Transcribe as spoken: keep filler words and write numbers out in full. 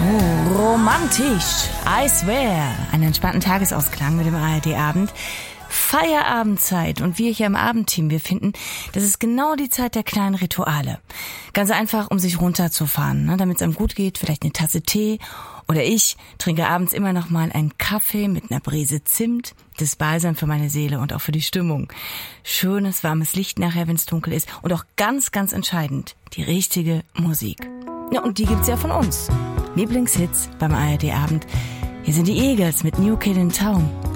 Oh, romantisch. I swear. Einen entspannten Tagesausklang mit dem A R D-Abend. Feierabendzeit. Und wir hier im Abendteam, wir finden, das ist genau die Zeit der kleinen Rituale. Ganz einfach, um sich runterzufahren, ne, damit es einem gut geht. Vielleicht eine Tasse Tee. Oder ich trinke abends immer noch mal einen Kaffee mit einer Prise Zimt. Das ist Balsam für meine Seele und auch für die Stimmung. Schönes, warmes Licht nachher, wenn es dunkel ist. Und auch ganz, ganz entscheidend, die richtige Musik. Ja, und die gibt's ja von uns. Lieblingshits beim A R D-Abend. Hier sind die Eagles mit New Kid in Town.